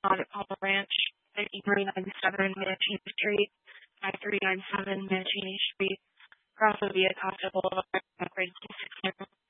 on Apollo Ranch, 5397 Mancini Street, 5397 Mancini Street, across the Via Costa Boulevard, upgrades to 6